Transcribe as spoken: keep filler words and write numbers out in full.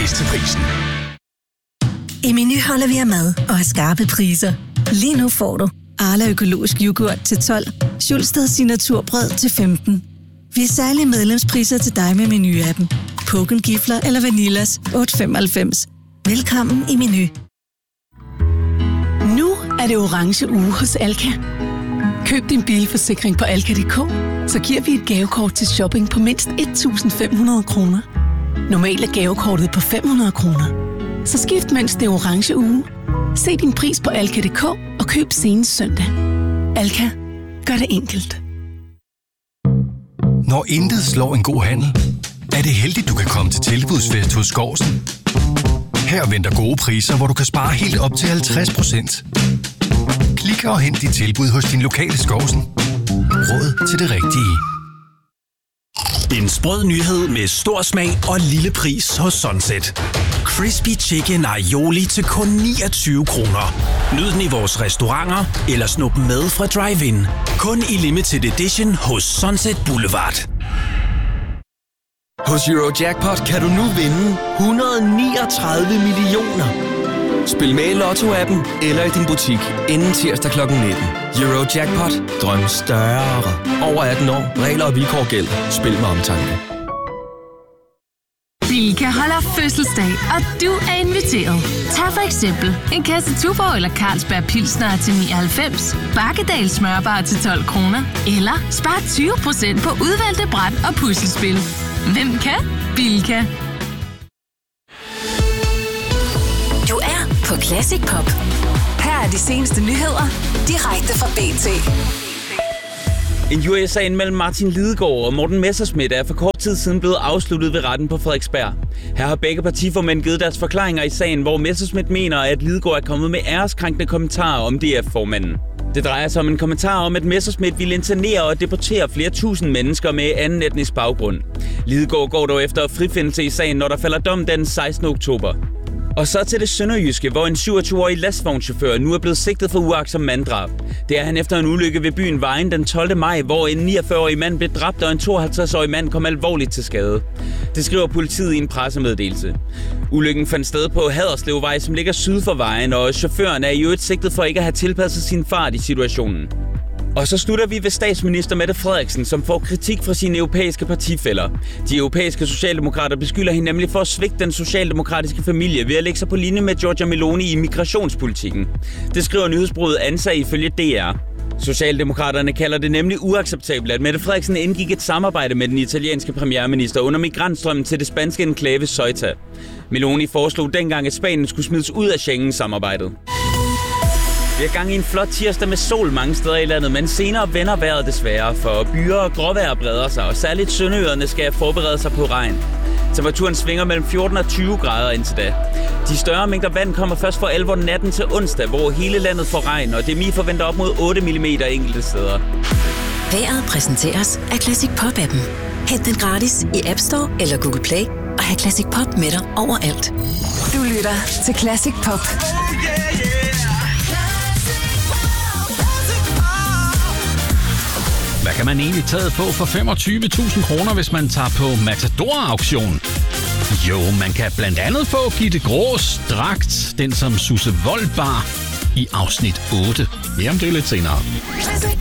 bedst til prisen. I Meny holder vi af mad og har skarpe priser. Lige nu får du Arla økologisk yoghurt til tolv, Schulsteds signaturbrød til femten. Vi har særlige medlemspriser til dig med Meny-appen. Pukken, gifler eller vanillas otte femoghalvfems. Velkommen i Meny. Nu er det orange uge hos Alka. Køb din bilforsikring på alka punktum d k, så giver vi et gavekort til shopping på mindst et tusind fem hundrede kroner. Normalt er gavekortet på fem hundrede kroner. Så skift mens det er orange uge. Se din pris på alka punktum d k og køb senest søndag. Alka, gør det enkelt. Når intet slår en god handel, er det heldigt, du kan komme til tilbudsfest hos Skårsen. Her venter gode priser, hvor du kan spare helt op til halvtreds procent. Klik og hent dit tilbud hos din lokale Skårsen. Råd til det rigtige. En sprød nyhed med stor smag og lille pris hos Sunset. Crispy Chicken Aioli til kun niogtyve kroner. Nyd den i vores restauranter eller snup med fra drive-in. Kun i limited edition hos Sunset Boulevard. Hos Eurojackpot kan du nu vinde et hundrede og niogtredive millioner. Spil med i Lotto-appen eller i din butik inden tirsdag klokken nitten. Eurojackpot. Drøm større. Over atten år. Regler og vilkår gælder. Spil med omtanke. Bilka holder fødselsdag, og du er inviteret. Tag for eksempel en kasse Tuborg eller Carlsberg Pilsner til nioghalvfems, Bakkedal smørbar til tolv kroner, eller spar tyve procent på udvalgte bræt og puslespil. Hvem kan? Bilka. Du er på Classic Pop. Her er de seneste nyheder, direkte fra B T. En U S A mellem Martin Lidegaard og Morten Messerschmidt er for kort tid siden blevet afsluttet ved retten på Frederiksberg. Her har begge partiformænd givet deres forklaringer i sagen, hvor Messerschmidt mener, at Lidegaard er kommet med æreskrænkende kommentarer om D F-formanden. Det drejer sig om en kommentar om, at Messerschmidt ville internere og deportere flere tusind mennesker med anden etnisk baggrund. Lidegaard går dog efter frifindelse i sagen, når der falder dom den sekstende oktober. Og så til det sønderjyske, hvor en syvogtyve-årig lastvognschauffør nu er blevet sigtet for uagtsom manddrab. Det er han efter en ulykke ved byen Vejen den tolvte maj, hvor en niogfyrre-årig mand blev dræbt og en tooghalvtreds-årig mand kom alvorligt til skade. Det skriver politiet i en pressemeddelelse. Ulykken fandt sted på Haderslevvej, som ligger syd for vejen, og chaufføren er i øvrigt sigtet for ikke at have tilpasset sin fart i situationen. Og så slutter vi ved statsminister Mette Frederiksen, som får kritik fra sine europæiske partifæller. De europæiske socialdemokrater beskylder hende nemlig for at svigte den socialdemokratiske familie ved at lægge sig på linje med Giorgia Meloni i migrationspolitikken. Det skriver nyhedsbureauet ANSA ifølge D R. Socialdemokraterne kalder det nemlig uacceptabelt, at Mette Frederiksen indgik et samarbejde med den italienske premierminister under migrantstrømmen til det spanske enklave Ceuta. Meloni foreslog dengang, at Spanien skulle smides ud af Schengen-samarbejdet. Vi har gang i en flot tirsdag med sol mange steder i landet, men senere vender vejret desværre, for byer og gråvejr breder sig, og særligt Sønderjyderne skal forberede sig på regn. Temperaturen svinger mellem fjorten og tyve grader indtil da. De større mængder vand kommer først for alvor natten til onsdag, hvor hele landet får regn, og D M I forventer op mod otte millimeter enkelte steder. Vejret præsenteres af Classic Pop-appen. Hent den gratis i App Store eller Google Play, og have Classic Pop med dig overalt. Du lytter til Classic Pop. Hvad kan man egentlig tage på for femogtyve tusind kroner, hvis man tager på Matador-auktion? Jo, man kan blandt andet få Gitte Grås dragt, den som Susse Wold bar i afsnit otte. Mere om det lidt senere.